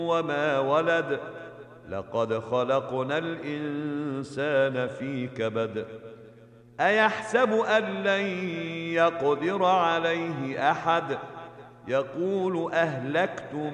وما ولد لقد خلقنا الإنسان في كبد أيحسب أن لن يقدر عليه أحد يقول أهلكت